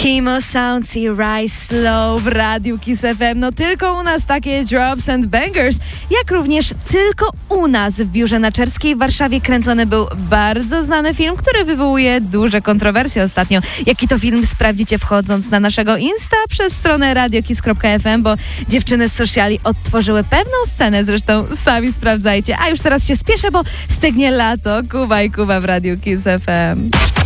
Kimo Sounds i Rise Slow w Radiu Kiss FM. No tylko u nas takie drops and bangers, jak również tylko u nas w biurze na Czerskiej w Warszawie kręcony był bardzo znany film, który wywołuje duże kontrowersje ostatnio. Jaki to film sprawdzicie wchodząc na naszego Insta przez stronę radiokiss.fm, bo dziewczyny z sociali odtworzyły pewną scenę, zresztą sami sprawdzajcie. A już teraz się spieszę, bo stygnie lato. Kuba i Kuba w Radiu Kiss FM.